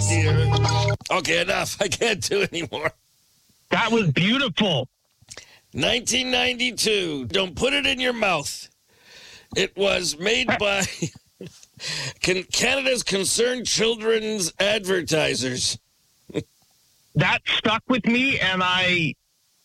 dear. Okay, enough. I can't do anymore. That was beautiful. 1992. Don't put it in your mouth. It was made by Canada's Concerned Children's Advertisers. That stuck with me, and I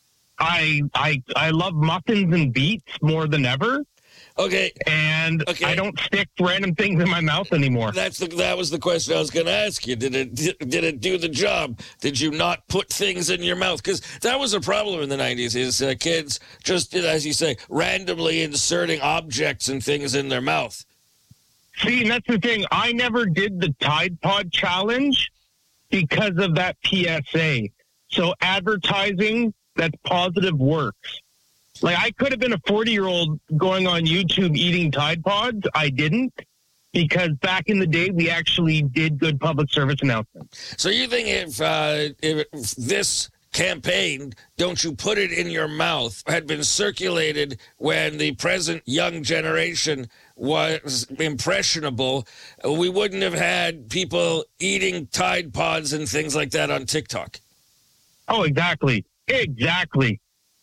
love muffins and beets more than ever. Okay. And okay. I don't stick random things in my mouth anymore. That was the question I was going to ask you. Did it do the job? Did you not put things in your mouth? Because that was a problem in the 90s, is kids just, as you say, randomly inserting objects and things in their mouth. See, and that's the thing. I never did the Tide Pod challenge because of that PSA. So advertising that's positive works. Like, I could have been a 40-year-old going on YouTube eating Tide Pods. I didn't, because back in the day, we actually did good public service announcements. So you think if this campaign, don't you put it in your mouth, had been circulated when the present young generation was impressionable, we wouldn't have had people eating Tide Pods and things like that on TikTok? Oh, exactly. Exactly.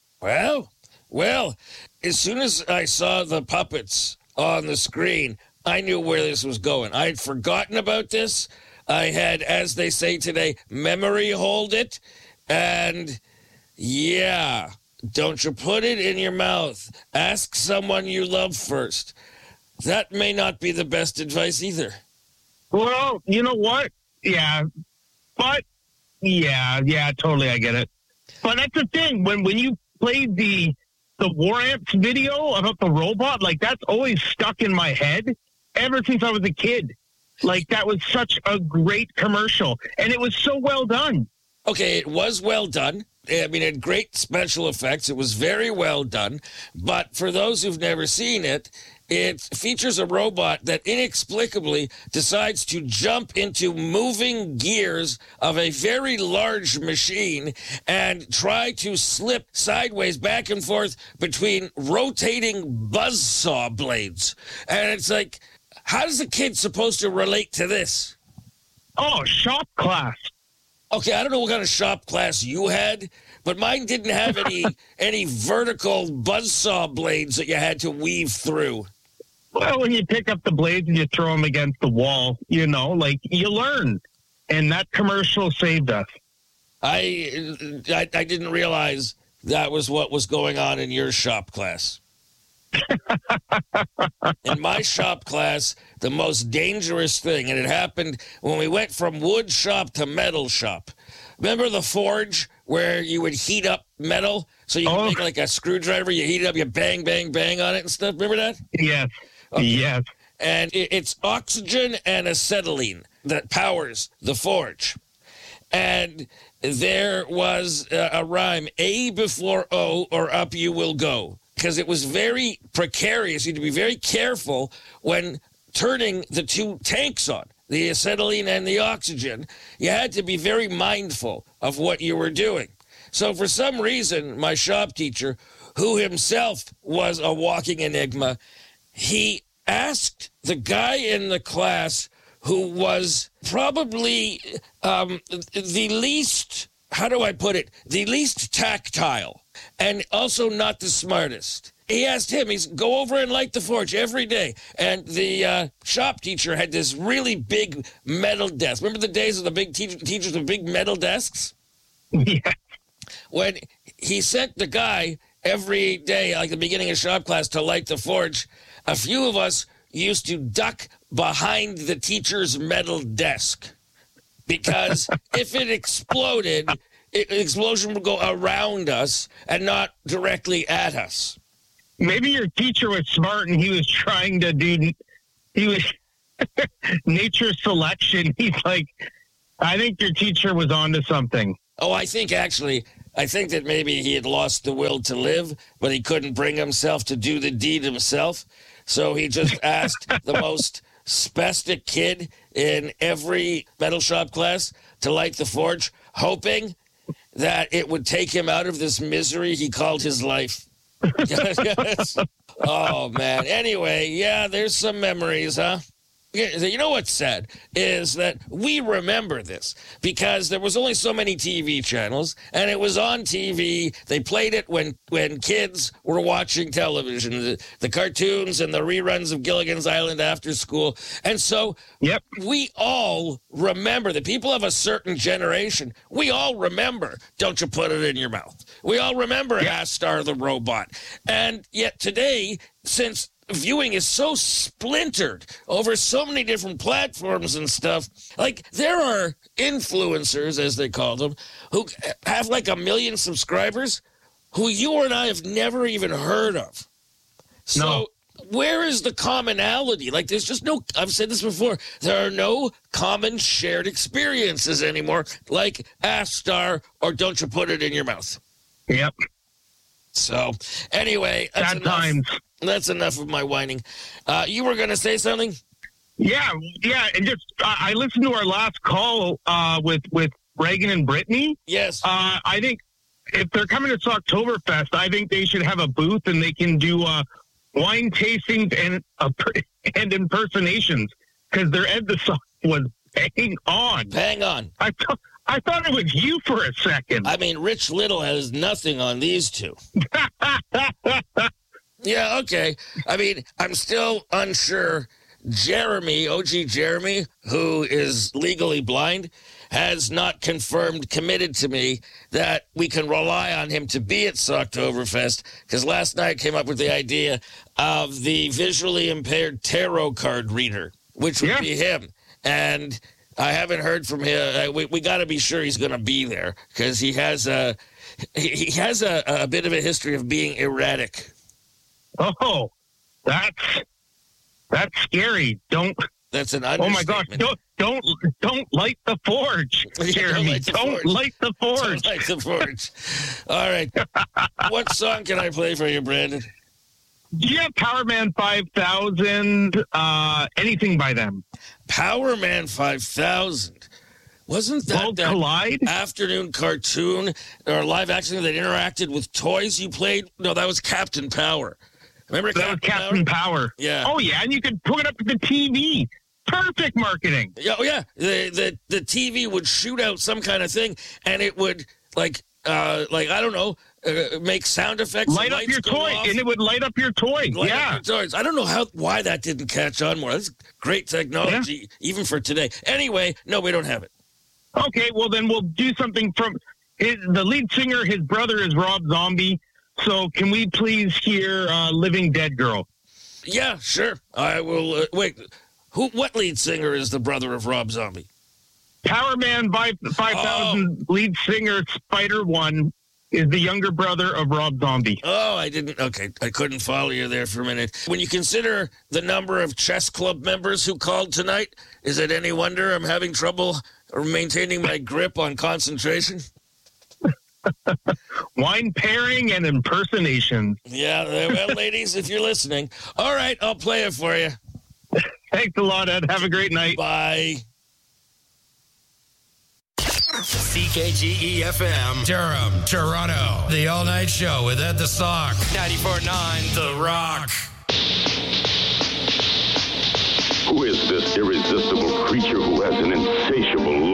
Well, as soon as I saw the puppets on the screen, I knew where this was going. I had forgotten about this. I had, as they say today, memory hold it. And yeah, don't you put it in your mouth. Ask someone you love first. That may not be the best advice either. Well, you know what? Yeah. But, yeah, totally, I get it. But that's the thing. When you played the War Amps video about the robot, like, that's always stuck in my head ever since I was a kid. Like, that was such a great commercial. And it was so well done. Okay, it was well done. I mean, it had great special effects. It was very well done. But for those who've never seen it, it features a robot that inexplicably decides to jump into moving gears of a very large machine and try to slip sideways back and forth between rotating buzzsaw blades. And it's like, how is a kid supposed to relate to this? Oh, shop class. Okay, I don't know what kind of shop class you had, but mine didn't have any vertical buzzsaw blades that you had to weave through. Well, when you pick up the blades and you throw them against the wall, you know, like, you learn. And that commercial saved us. I didn't realize that was what was going on in your shop class. In my shop class, the most dangerous thing, and it happened when we went from wood shop to metal shop. Remember the forge where you would heat up metal? So you could make like a screwdriver, you heat it up, you bang, bang, bang on it and stuff. Remember that? Yes. Okay. Yes. And it's oxygen and acetylene that powers the forge. And there was a rhyme, A before O or up you will go. Because it was very precarious. You had to be very careful when turning the two tanks on, the acetylene and the oxygen. You had to be very mindful of what you were doing. So for some reason, my shop teacher, who himself was a walking enigma, he asked the guy in the class who was probably the least, how do I put it, the least tactile and also not the smartest. He asked him, go over and light the forge every day. And the shop teacher had this really big metal desk. Remember the days of the big teachers with big metal desks? Yeah. When he sent the guy every day, like the beginning of shop class, to light the forge, a few of us used to duck behind the teacher's metal desk. Because if it exploded, the explosion would go around us and not directly at us. Maybe your teacher was smart and he was trying to he was nature selection. He's like, I think your teacher was onto something. Oh, I think that maybe he had lost the will to live, but he couldn't bring himself to do the deed himself. So he just asked the most spastic kid in every metal shop class to light the forge, hoping that it would take him out of this misery he called his life. Yes. Oh, man. Anyway, yeah, there's some memories, huh? You know what's sad is that we remember this because there was only so many TV channels, and it was on TV. They played it when kids were watching television, the cartoons and the reruns of Gilligan's Island after school. And so we all remember, the people of a certain generation, we all remember Don't You Put It in Your Mouth. We all remember Astar the Robot. And yet today, since viewing is so splintered over so many different platforms and stuff, like there are influencers, as they call them, who have like 1 million subscribers who you and I have never even heard of. So where is the commonality? Like there's just no, I've said this before, there are no common shared experiences anymore like Astar or Don't You Put It in Your Mouth. Yep. So anyway, that's enough of my whining. You were going to say something? Yeah. And just I listened to our last call with Reagan and Brittany. Yes. I think if they're coming to Socktoberfest, I think they should have a booth and they can do wine tastings and impersonations because their Ed the Sock was bang on. Bang on. I thought it was you for a second. I mean, Rich Little has nothing on these two. Yeah, okay. I mean, I'm still unsure. Jeremy, OG Jeremy, who is legally blind, has not committed to me that we can rely on him to be at Socktoberfest, because last night came up with the idea of the visually impaired tarot card reader, which would be him. And I haven't heard from him. We got to be sure he's going to be there because he has a bit of a history of being erratic. Oh, that's scary. That's an understatement. Oh my gosh! Don't light the forge, Jeremy. Don't light the forge. Don't light the forge. All right. What song can I play for you, Brandon? Do you have Power Man 5000? Anything by them? Power Man 5000. Wasn't that Collide? Afternoon cartoon or live action that interacted with toys you played? No, that was Captain Power. Remember Captain Power? Yeah. Oh, yeah, and you could put it up to the TV. Perfect marketing. Yeah, oh, yeah. The TV would shoot out some kind of thing, and it would, like I don't know, make sound effects. Light up your toy, and it would light up your toy. Up your toys. I don't know why that didn't catch on more. That's great technology, even for today. Anyway, no, we don't have it. Okay, well, then we'll do something from the lead singer. His brother is Rob Zombie. So can we please hear Living Dead Girl? Yeah, sure. I will. Wait, what lead singer is the brother of Rob Zombie? Power Man 5000 lead singer Spider-1 is the younger brother of Rob Zombie. Oh, I couldn't follow you there for a minute. When you consider the number of chess club members who called tonight, is it any wonder I'm having trouble maintaining my grip on concentration? Wine pairing and impersonations. Yeah, well, ladies, if you're listening. All right, I'll play it for you. Thanks a lot, Ed. Have a great night. Bye. CKGE-FM, Durham, Toronto. The all-night show with Ed the Sock. 94.9 The Rock. Who is this irresistible creature who has an insatiable